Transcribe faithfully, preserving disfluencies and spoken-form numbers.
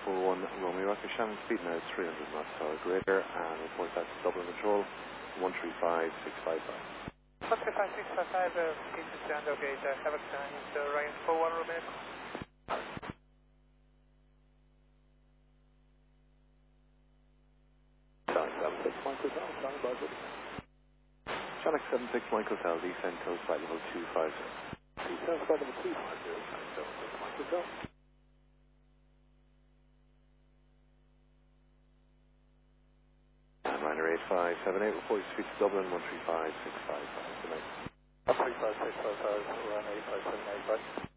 four one Romeo Rocket Shannon, speed now three hundred knots per hour greater, and report that to Dublin Control, one three five six five five. one three five six five five, uh, keep the stand okay, uh, Kazakhstan, is uh, Ryan four one Romeo. Channel seven six Mike Hotel, sorry about it. Channel seven six Mike Hotel, descend code flight level two five zero. Descend flight level two five zero, Channel seven six Mike Hotel. And Ryanair eight five seven eight, report speed to Dublin, one three five six five five. Good night. one three five six five five, Ryanair eight five seven eight, bye.